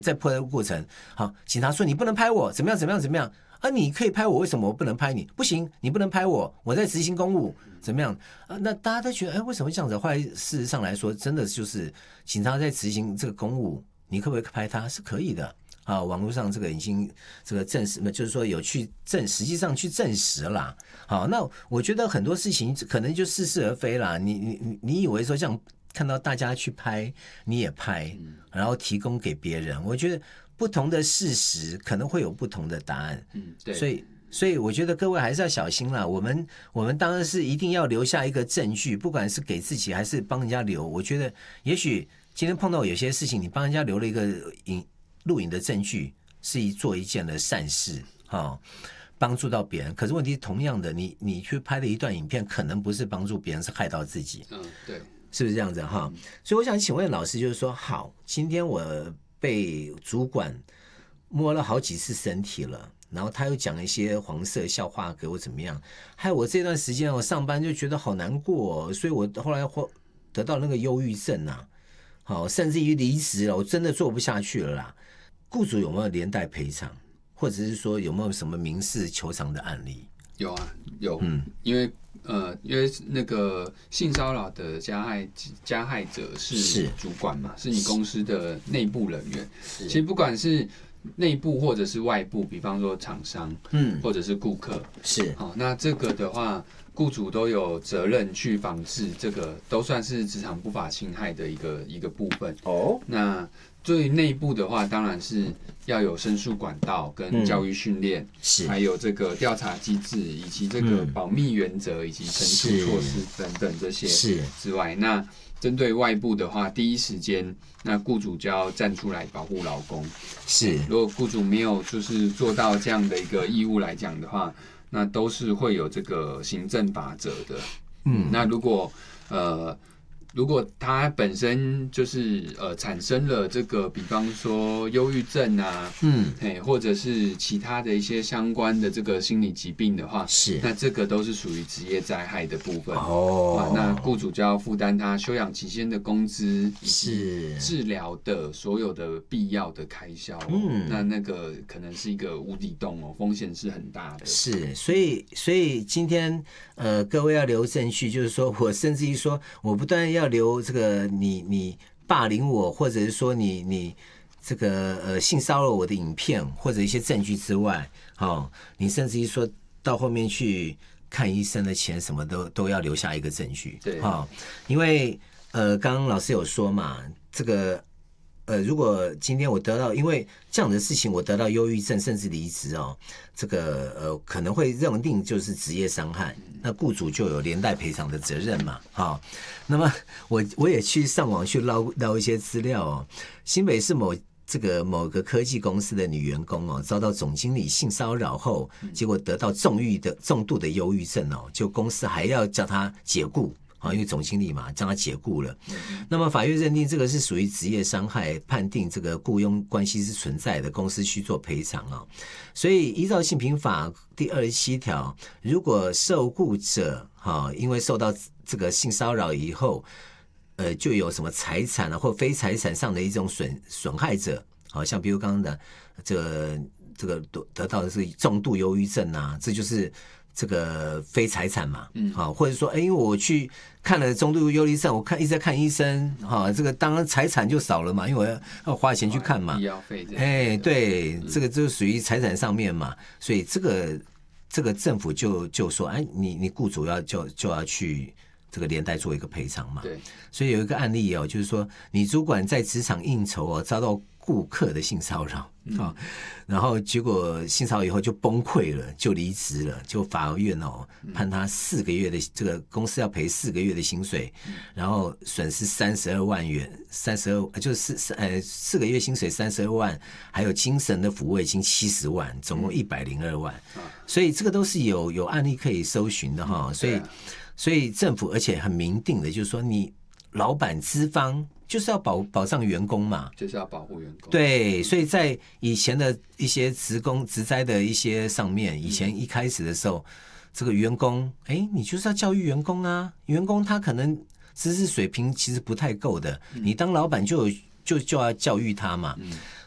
在破的过程，好，警察说你不能拍我，怎么样怎么样怎么样啊？你可以拍我，为什么我不能拍你？不行，你不能拍我，我在执行公务，怎么样啊？那大家都觉得，为什么这样子？后来事实上来说，真的就是警察在执行这个公务，你可不可以拍他？是可以的啊。网络上这个已经这个证实，就是说有去实际上去证实了。好，那我觉得很多事情可能就似是而非啦。你以为说这样看到大家去拍，你也拍，然后提供给别人，我觉得不同的事实可能会有不同的答案。对，所以我觉得各位还是要小心啦。我们当然是一定要留下一个证据，不管是给自己还是帮人家留。我觉得也许今天碰到有些事情，你帮人家留了一个录影的证据，是做一件的善事，帮助到别人。可是问题同样的，你去拍的一段影片，可能不是帮助别人，是害到自己。 对。 是不是这样子哈？所以我想请问老师，就是说，好，今天我被主管摸了好几次身体了，然后他又讲一些黄色笑话给我怎么样？还有我这段时间我上班就觉得好难过，所以我后来得到那个忧郁症啊，好，甚至于离职了，我真的做不下去了啦。雇主有没有连带赔偿，或者是说有没有什么民事求偿的案例？ 有啊，有，因为那个性骚扰的加害者是主管嘛，是你公司的内部人员。其实不管是内部或者是外部，比方说厂商，或者是顾客，好，那这个的话，雇主都有责任去防治，这个都算是职场不法侵害的一个部分。那对于内部的话，当然是要有申诉管道跟教育训练，还有这个调查机制，以及这个保密原则以及惩处措施等等这些之外，那针对外部的话，第一时间那雇主就要站出来保护劳工。如果雇主没有就是做到这样的一个义务来讲的话，那都是会有这个行政法则的。那如果他本身就是产生了这个，比方说忧郁症啊，或者是其他的一些相关的这个心理疾病的话，那这个都是属于职业灾害的部分。那雇主就要负担他休养期间的工资以及治疗的所有的必要的开销。那个可能是一个无底洞哦，风险是很大的。 所以今天各位要留证据，就是说我甚至于说我不断要留这个你霸凌我，或者是说你这个性骚扰我的影片或者一些证据之外，你甚至于说到后面去看医生的钱什么都要留下一个证据。因为刚刚老师有说嘛，这个如果今天我得到因为这样的事情我得到忧郁症甚至离职这个可能会认定就是职业伤害，那雇主就有连带赔偿的责任嘛。那么我也去上网去捞一些资料新北市某个科技公司的女员工遭到总经理性骚扰后，结果得到重度的忧郁症就公司还要叫她解雇。因为总经理嘛，将他解雇了。那么法院认定这个是属于职业伤害，判定这个雇佣关系是存在的，公司需做赔偿所以依照性平法第27条，如果受雇者因为受到这个性骚扰以后，就有什么财产或非财产上的一种损害者，像比如刚刚的这个得到的是重度忧郁症这就是这个非财产嘛，或者说因为我去看了重度忧郁症，我一直在看医生，这个当然财产就少了嘛，因为我要花钱去看嘛， 医药费对，这个就属于财产上面嘛，所以这个政府就说，你雇主就要去这个连带做一个赔偿嘛。 对， 所以有一个案例就是说，你主管在职场应酬遭到顾客的性骚扰然后结果性骚扰以后就崩溃了，就离职了，就法院判他4个月的这个公司要赔4个月的薪水，然后损失32万元就是4个月薪水32万，还有精神的抚慰金70万，总共102万。所以这个都是有案例可以搜寻的所以政府而且很明定的，就是说你老板资方就是要保障员工嘛， 就是要保护员工。 对，所以在以前的一些职灾的一些上面，以前一开始的时候，这个员工，你就是要教育员工啊，员工他可能知识水平其实不太够的，你当老板就要教育他嘛。